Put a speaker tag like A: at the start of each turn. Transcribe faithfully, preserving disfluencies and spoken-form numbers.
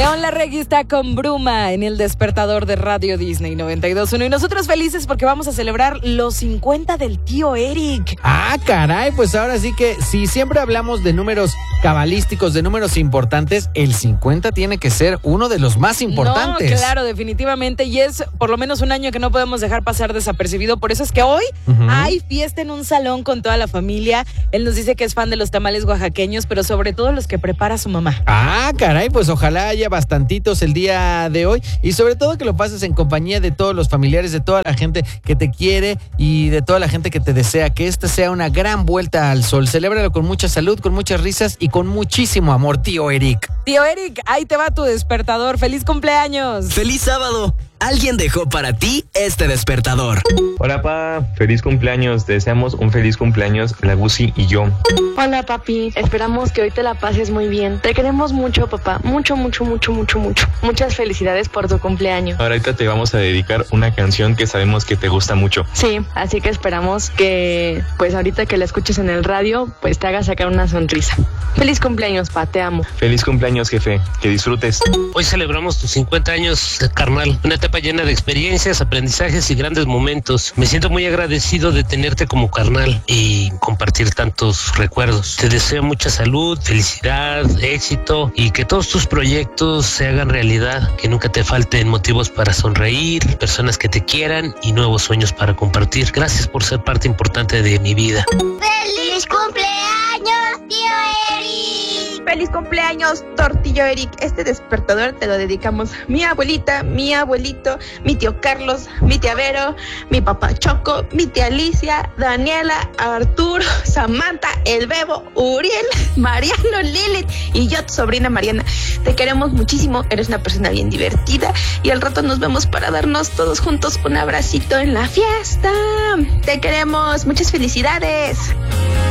A: León Larregui está con Bruma en el despertador de Radio Disney noventa y dos punto uno y nosotros felices porque vamos a celebrar los cincuenta del tío Eric.
B: Ah, caray, pues ahora sí que si siempre hablamos de números cabalísticos, de números importantes, el cincuenta tiene que ser uno de los más importantes.
A: No, claro, definitivamente, y es por lo menos un año que no podemos dejar pasar desapercibido, por eso es que hoy uh-huh. hay fiesta en un salón con toda la familia. Él nos dice que es fan de los tamales oaxaqueños, pero sobre todo los que prepara su mamá.
B: Ah, caray, pues ojalá haya bastantitos el día de hoy y sobre todo que lo pases en compañía de todos los familiares, de toda la gente que te quiere y de toda la gente que te desea que esta sea una gran vuelta al sol. Celébralo con mucha salud, con muchas risas y con muchísimo amor, tío Eric.
A: Tío Eric, ahí te va tu despertador. ¡Feliz cumpleaños!
C: ¡Feliz sábado! Alguien dejó para ti este despertador.
D: Hola, pa. Feliz cumpleaños. Te deseamos un feliz cumpleaños, la Gusi y yo.
E: Hola, papi. Esperamos que hoy te la pases muy bien. Te queremos mucho, papá. Mucho, mucho, mucho, mucho, mucho. Muchas felicidades por tu cumpleaños.
D: Ahorita te vamos a dedicar una canción que sabemos que te gusta mucho.
E: Sí, así que esperamos que, pues ahorita que la escuches en el radio, pues te haga sacar una sonrisa. Feliz cumpleaños, pa. Te amo.
D: Feliz cumpleaños, jefe. Que disfrutes.
F: Hoy celebramos tus cincuenta años, carnal. Una etapa llena de experiencias, aprendizajes y grandes momentos. Me siento muy agradecido de tenerte como carnal y compartir tantos recuerdos. Te deseo mucha salud, felicidad, éxito y que todos tus proyectos se hagan realidad, que nunca te falten motivos para sonreír, personas que te quieran y nuevos sueños para compartir. Gracias por ser parte importante de mi vida.
G: ¡Feliz cumpleaños, tío Eric!
H: ¡Feliz cumpleaños, tortillo Eric! Este despertador te lo dedicamos mi abuelita, mi abuelito, mi tío Carlos, mi tía Vero, mi papá Choco, mi tía Alicia, Daniela, Arturo, Samantha, el Bebo, Uriel, Mariano, Lilith y yo, tu sobrina Mariana. Te queremos muchísimo, eres una persona bien divertida y al rato nos vemos para darnos todos juntos un abracito en la fiesta. Te queremos, muchas felicidades.